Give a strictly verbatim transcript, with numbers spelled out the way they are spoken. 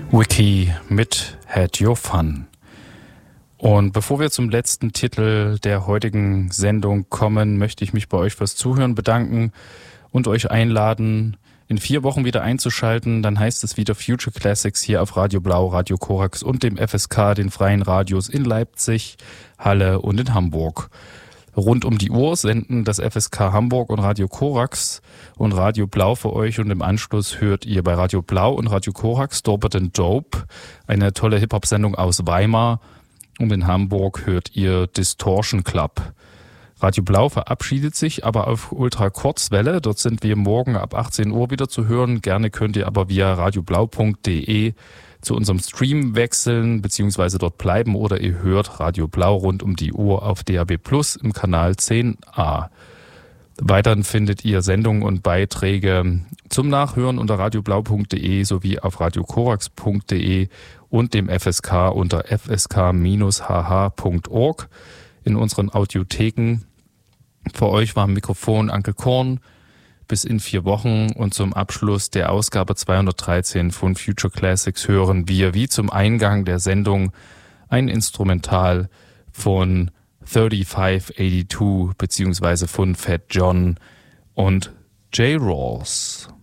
Wiki mit Had Your Fun. Und bevor wir zum letzten Titel der heutigen Sendung kommen, möchte ich mich bei euch fürs Zuhören bedanken und euch einladen, in vier Wochen wieder einzuschalten. Dann heißt es wieder Future Classics hier auf Radio Blau, Radio Korax und dem F S K, den freien Radios in Leipzig, Halle und in Hamburg. Rund um die Uhr senden das F S K Hamburg und Radio Korax und Radio Blau für euch, und im Anschluss hört ihr bei Radio Blau und Radio Korax Dope and Dope, eine tolle Hip-Hop-Sendung aus Weimar, und in Hamburg hört ihr Distortion Club. Radio Blau verabschiedet sich aber auf Ultra-Kurzwelle. Dort sind wir morgen ab achtzehn Uhr wieder zu hören. Gerne könnt ihr aber via radioblau punkt de zu unserem Stream wechseln bzw. dort bleiben, oder ihr hört Radio Blau rund um die Uhr auf D A B Plus im Kanal zehn a. Weiterhin findet ihr Sendungen und Beiträge zum Nachhören unter radioblau punkt de sowie auf radiokorax punkt de und dem F S K unter f s k dash h h punkt org in unseren Audiotheken. Für euch war am Mikrofon Anke Korn. Bis in vier Wochen, und zum Abschluss der Ausgabe zweihundertdreizehn von Future Classics hören wir wie zum Eingang der Sendung ein Instrumental von fünfunddreißig zweiundachtzig beziehungsweise von Fat John und J. Rawls.